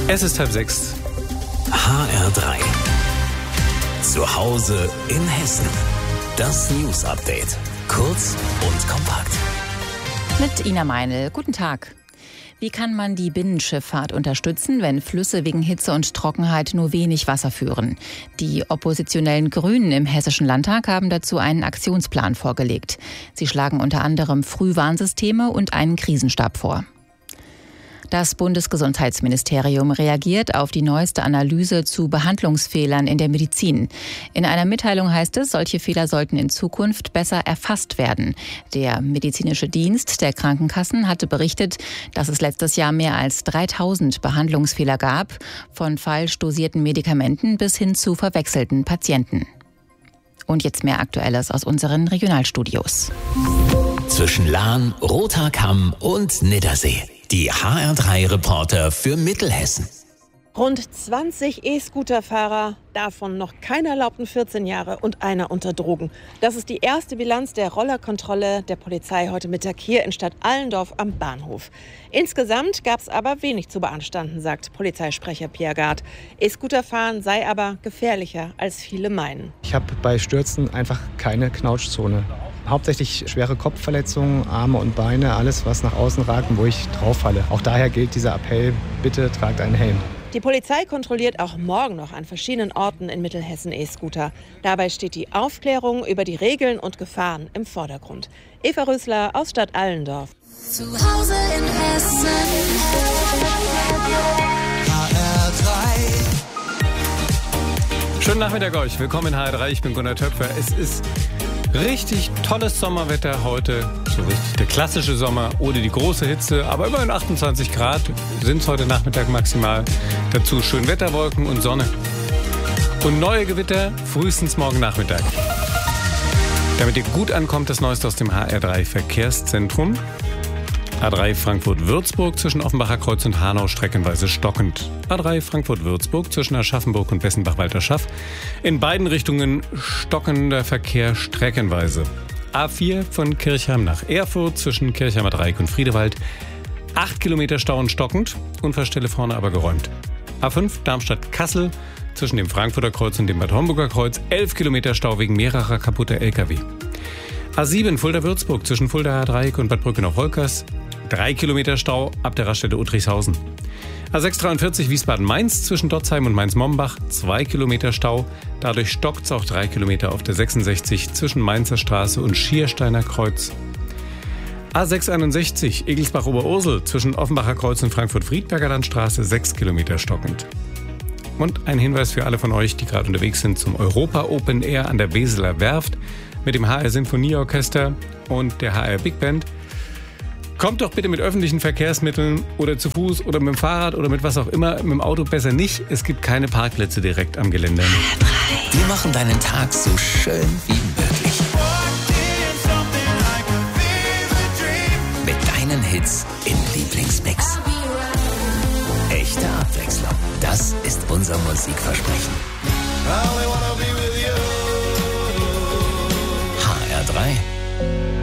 Es ist 5:30. HR3. Zu Hause in Hessen. Das News-Update. Kurz und kompakt. Mit Ina Meinl. Guten Tag. Wie kann man die Binnenschifffahrt unterstützen, wenn Flüsse wegen Hitze und Trockenheit nur wenig Wasser führen? Die oppositionellen Grünen im Hessischen Landtag haben dazu einen Aktionsplan vorgelegt. Sie schlagen unter anderem Frühwarnsysteme und einen Krisenstab vor. Das Bundesgesundheitsministerium reagiert auf die neueste Analyse zu Behandlungsfehlern in der Medizin. In einer Mitteilung heißt es, solche Fehler sollten in Zukunft besser erfasst werden. Der medizinische Dienst der Krankenkassen hatte berichtet, dass es letztes Jahr mehr als 3000 Behandlungsfehler gab, von falsch dosierten Medikamenten bis hin zu verwechselten Patienten. Und jetzt mehr Aktuelles aus unseren Regionalstudios. Zwischen Lahn, Rother Kamm und Niddersee. Die HR3-Reporter für Mittelhessen. Rund 20 E-Scooter-Fahrer, davon noch keine erlaubten 14 Jahre und einer unter Drogen. Das ist die erste Bilanz der Rollerkontrolle der Polizei heute Mittag hier in Stadt Allendorf am Bahnhof. Insgesamt gab es aber wenig zu beanstanden, sagt Polizeisprecher Pierre Gard. E-Scooter-Fahren sei aber gefährlicher, als viele meinen. Ich habe bei Stürzen einfach keine Knautschzone. Hauptsächlich schwere Kopfverletzungen, Arme und Beine, alles was nach außen ragt und wo ich drauf falle. Auch daher gilt dieser Appell, bitte tragt einen Helm. Die Polizei kontrolliert auch morgen noch an verschiedenen Orten in Mittelhessen E-Scooter. Dabei steht die Aufklärung über die Regeln und Gefahren im Vordergrund. Eva Rösler aus Stadt Allendorf. Zu Hause in Hessen. HR3. Schönen Nachmittag euch. Willkommen in HR3. Ich bin Gunnar Töpfer. Es ist richtig tolles Sommerwetter heute. So richtig der klassische Sommer ohne die große Hitze. Aber immerhin 28 Grad sind es heute Nachmittag maximal. Dazu schön Wetterwolken und Sonne. Und neue Gewitter frühestens morgen Nachmittag. Damit ihr gut ankommt, das Neueste aus dem HR3 Verkehrszentrum. A3 Frankfurt-Würzburg zwischen Offenbacher Kreuz und Hanau streckenweise stockend. A3 Frankfurt-Würzburg zwischen Aschaffenburg und Bessenbach-Walterschaff. In beiden Richtungen stockender Verkehr streckenweise. A4 von Kirchheim nach Erfurt zwischen Kirchheimer Dreieck und Friedewald. 8 Kilometer Stau und stockend, Unfallstelle vorne aber geräumt. A5 Darmstadt-Kassel zwischen dem Frankfurter Kreuz und dem Bad Homburger Kreuz. 11 Kilometer Stau wegen mehrerer kaputter LKW. A7 Fulda-Würzburg zwischen Fuldaer Dreieck und Bad Brückenau-Holkers. 3 Kilometer Stau ab der Raststätte Uttrichshausen. A643 Wiesbaden-Mainz zwischen Dotzheim und Mainz-Mombach. 2 Kilometer Stau. Dadurch stockt es auch 3 Kilometer auf der 66 zwischen Mainzer Straße und Schiersteiner Kreuz. A661 Egelsbach-Oberursel zwischen Offenbacher Kreuz und Frankfurt-Friedberger Landstraße. 6 Kilometer stockend. Und ein Hinweis für alle von euch, die gerade unterwegs sind zum Europa Open Air an der Weseler Werft mit dem HR Sinfonieorchester und der HR Big Band. Kommt doch bitte mit öffentlichen Verkehrsmitteln oder zu Fuß oder mit dem Fahrrad oder mit was auch immer. Mit dem Auto besser nicht. Es gibt keine Parkplätze direkt am Gelände. Wir machen deinen Tag so schön wie möglich. Mit deinen Hits im Lieblingsmix. Echte Abwechslung. Das ist unser Musikversprechen.